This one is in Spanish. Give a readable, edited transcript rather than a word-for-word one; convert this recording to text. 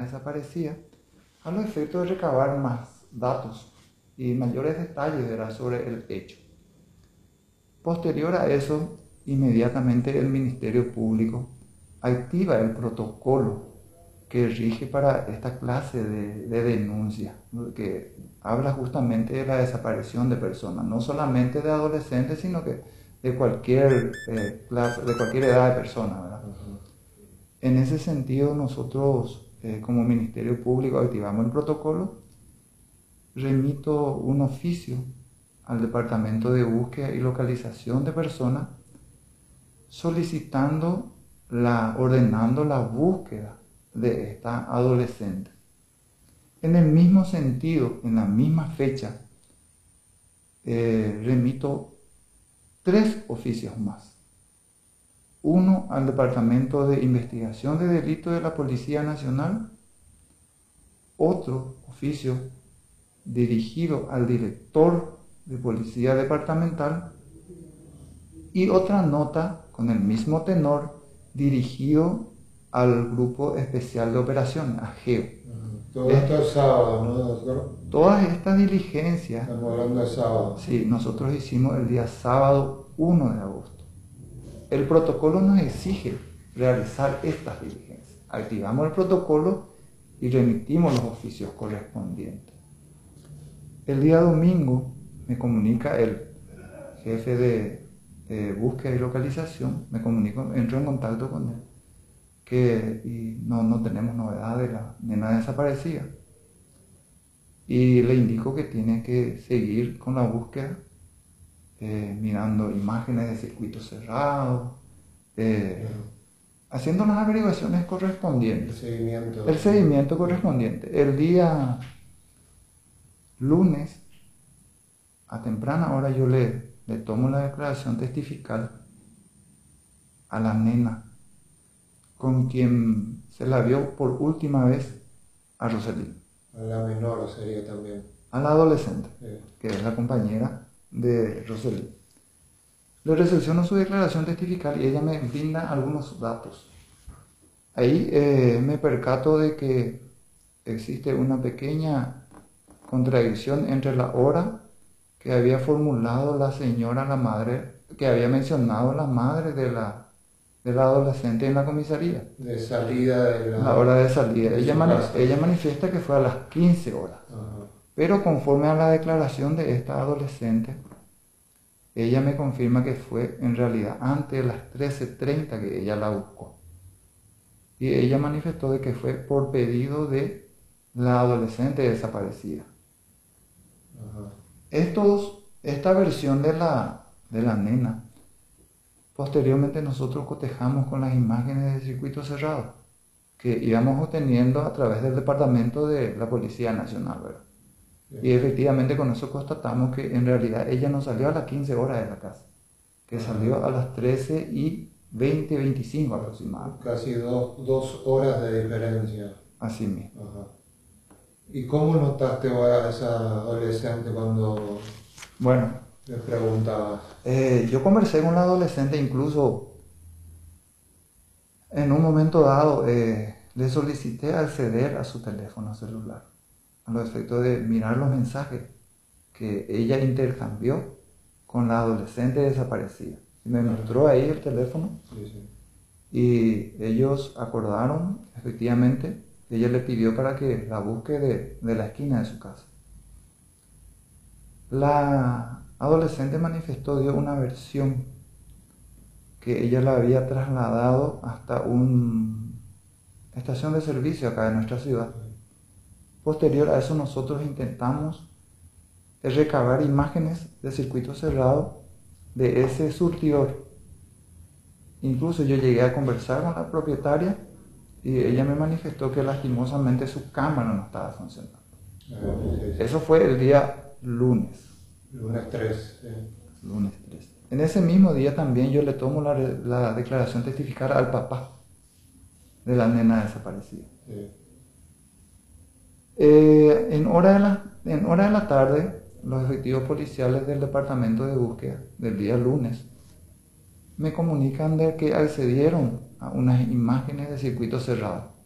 desaparecida, a los efectos de recabar más datos y mayores detalles, ¿verdad?, sobre el hecho. Posterior a eso, inmediatamente el Ministerio Público activa el protocolo que rige para esta clase de denuncia, que habla justamente de la desaparición de personas, no solamente de adolescentes, sino que de cualquier clase, de cualquier edad de persona, ¿verdad? En ese sentido, nosotros como Ministerio Público activamos el protocolo, remito un oficio al Departamento de Búsqueda y Localización de Personas ordenando la búsqueda de esta adolescente. En el mismo sentido, en la misma fecha, remito 3 oficios más. Uno al Departamento de Investigación de Delitos de la Policía Nacional, otro oficio dirigido al director de Policía Departamental y otra nota con el mismo tenor dirigido al Grupo Especial de Operaciones, AGEO. Todo esto es sábado, ¿no, doctor? Todas estas diligencias, Estamos hablando de sábado. sí, nosotros hicimos el día sábado 1 de agosto. El protocolo nos exige realizar estas diligencias. Activamos el protocolo y remitimos los oficios correspondientes. El día domingo me comunica el jefe de búsqueda y localización, entro en contacto con él, y no tenemos novedad de la nena desaparecida. Y le indico que tiene que seguir con la búsqueda, mirando imágenes de circuitos cerrados, haciendo las averiguaciones correspondientes. El seguimiento correspondiente. El día lunes, a temprana hora, yo le tomo la declaración testifical a la nena con quien se la vio por última vez a Roselyn. A la menor sería también. A la adolescente, Sí, que es la compañera de Roselyn. Le recepciono su declaración testifical y ella me brinda algunos datos. Ahí me percato de que existe una pequeña contradicción entre la hora que había formulado la señora, la madre, que había mencionado la madre de la adolescente en la comisaría. de salida de La hora de salida. de Ella su casa. ella manifiesta que fue a las 15 horas. Ajá. Pero conforme a la declaración de esta adolescente, ella me confirma que fue en realidad antes de las 13:30 que ella la buscó. Y ella manifestó de que fue por pedido de la adolescente desaparecida. Ajá. Esta versión de la nena, posteriormente nosotros cotejamos con las imágenes de circuito cerrado que íbamos obteniendo a través del Departamento de la Policía Nacional, ¿verdad? Y efectivamente con eso constatamos que en realidad ella no salió a las 15 horas de la casa, que salió a las 13:20, 25 aproximadamente. Casi dos horas de diferencia. Así mismo. Ajá. ¿Y cómo notaste a esa adolescente cuando Bueno, le preguntabas? yo conversé con la adolescente, incluso en un momento dado le solicité acceder a su teléfono celular, a los efectos de mirar los mensajes que ella intercambió con la adolescente desaparecida. Y me mostró ahí el teléfono. Sí, sí. Y ellos acordaron, efectivamente, ella le pidió para que la busque de la esquina de su casa. La adolescente manifestó, dio una versión que ella la había trasladado hasta una estación de servicio acá en nuestra ciudad. Posterior a eso nosotros intentamos recabar imágenes de circuito cerrado de ese surtidor. Incluso yo llegué a conversar con la propietaria y ella me manifestó que lastimosamente su cámara no estaba funcionando. Sí, sí. Eso fue el día lunes. Lunes 3. Lunes 3. En ese mismo día también yo le tomo la declaración testifical al papá de la nena desaparecida. Sí. En hora de la tarde, los efectivos policiales del departamento de búsqueda del día lunes me comunican de que accedieron a unas imágenes de circuito cerrado